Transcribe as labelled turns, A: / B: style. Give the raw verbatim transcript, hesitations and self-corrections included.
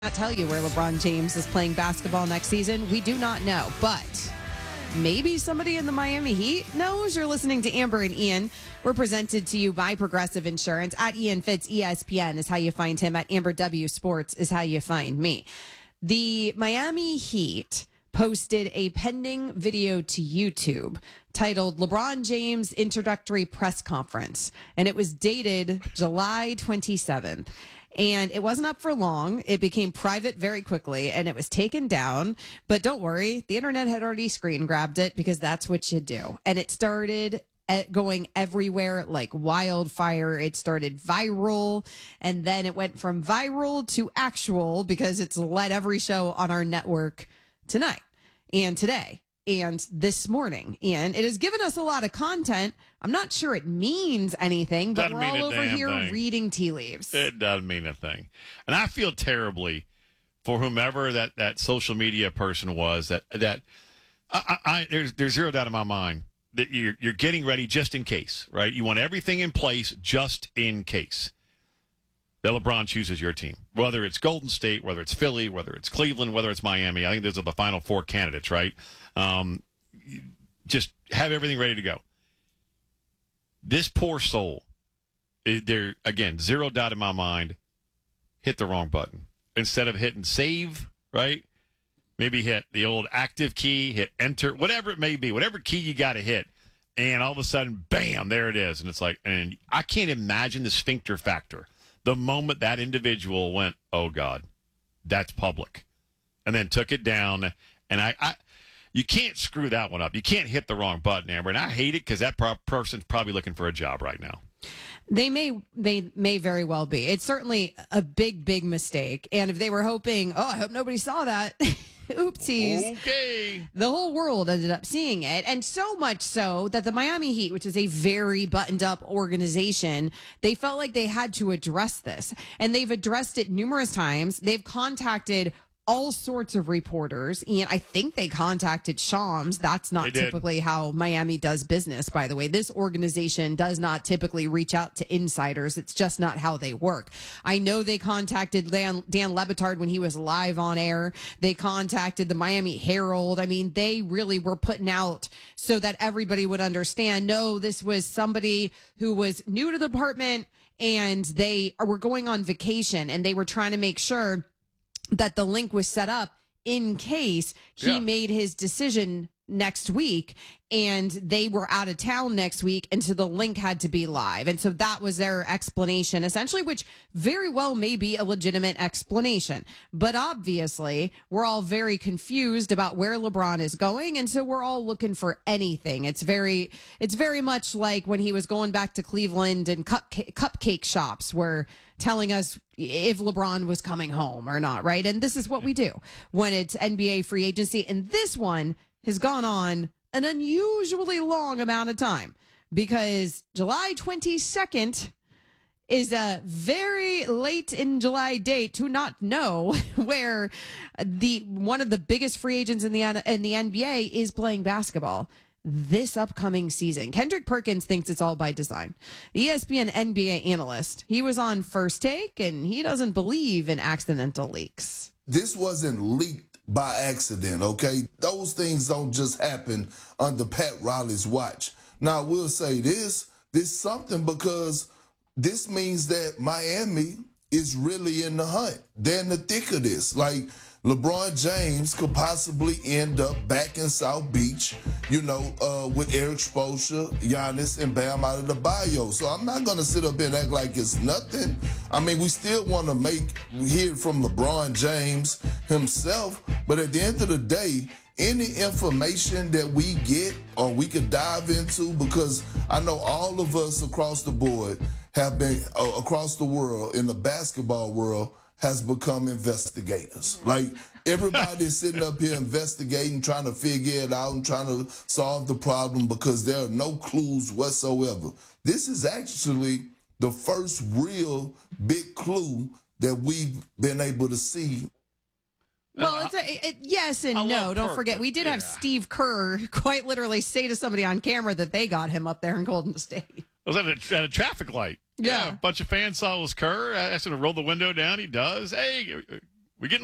A: Not tell you where LeBron James is playing basketball next season. We do not know, but maybe somebody in the Miami Heat knows. You're listening to Amber and Ian. We're presented to you by Progressive Insurance. At Ian Fitz, E S P N is how you find him. At Amber W Sports is how you find me. The Miami Heat posted a pending video to YouTube titled LeBron James Introductory Press Conference, and it was dated July twenty-seventh. And it wasn't up for long. It became private very quickly, and it was taken down. But don't worry, the internet had already screen grabbed it because that's what you do. And it started going everywhere like wildfire. It started viral, and then it went from viral to actual because it's led every show on our network tonight and today and this morning. And it has given us a lot of content. I'm not sure it means anything, but
B: Doesn't
A: we're all over here
B: thing.
A: reading tea leaves.
B: It doesn't mean a thing. And I feel terribly for whomever that, that social media person was that, that I, I, there's, there's zero doubt in my mind that you're, you're getting ready just in case, right? You want everything in place just in case that LeBron chooses your team, whether it's Golden State, whether it's Philly, whether it's Cleveland, whether it's Miami. I think those are the final four candidates, right? Um, just have everything ready to go. This poor soul, there again, zero doubt in my mind, hit the wrong button. Instead of hitting save, right? Maybe hit the old active key, hit enter, whatever it may be, whatever key you got to hit. And all of a sudden, bam, there it is. And it's like, and I can't imagine the sphincter factor. The moment that individual went, oh, God, that's public, and then took it down. And I, I you can't screw that one up. You can't hit the wrong button, Amber. And I hate it because that pro- person's probably looking for a job right now.
A: They may, they may very well be. It's certainly a big, big mistake. And if they were hoping, oh, I hope nobody saw that. Oopsies.
B: Okay.
A: The whole world ended up seeing it. And so much so that the Miami Heat, which is a very buttoned up organization, they felt like they had to address this. And they've addressed it numerous times. They've contacted all sorts of reporters, and I think they contacted Shams. That's not typically how Miami does business, by the way. This organization does not typically reach out to insiders. It's just not how they work. I know they contacted Dan, Dan Le Batard when he was live on air. They contacted the Miami Herald. I mean, they really were putting out so that everybody would understand, no, this was somebody who was new to the department, and they were going on vacation, and they were trying to make sure that the link was set up in case he
B: yeah.
A: made his decision next week and they were out of town next week. And so the link had to be live. And so that was their explanation, essentially, which very well may be a legitimate explanation. But obviously, we're all very confused about where LeBron is going. And so we're all looking for anything. It's very, it's very much like when he was going back to Cleveland and cupcake, cupcake shops were telling us if LeBron was coming home or not, right? And this is what we do when it's N B A free agency. And this one has gone on an unusually long amount of time because July twenty-second is a very late in July date to not know where the one of the biggest free agents in the in the N B A is playing basketball this upcoming season. Kendrick Perkins thinks it's all by design. The E S P N N B A analyst, he was on First Take, and he doesn't believe in accidental leaks.
C: This wasn't leaked by accident, okay? Those things don't just happen under Pat Riley's watch. Now, I will say this, this something because this means that Miami is really in the hunt. They're in the thick of this. Like, LeBron James could possibly end up back in South Beach, you know, uh, with Eric Spoelstra, Giannis, and Bam out of the bio. So I'm not going to sit up here and act like it's nothing. I mean, we still want to make hear from LeBron James himself. But at the end of the day, any information that we get or we could dive into, because I know all of us across the board have been, uh, across the world, in the basketball world, has become investigators. Like, everybody's sitting up here investigating, trying to figure it out and trying to solve the problem because there are no clues whatsoever. This is actually the first real big clue that we've been able to see.
A: Well, it's a, it, yes and
B: I
A: no. Don't
B: Kirk,
A: forget, we did
B: yeah.
A: have Steve Kerr quite literally say to somebody on camera that they got him up there in Golden State.
B: Was at a, at a traffic light.
A: Yeah.
B: yeah. A bunch of fans saw it was Kerr. I asked him to roll the window down. He does. Hey,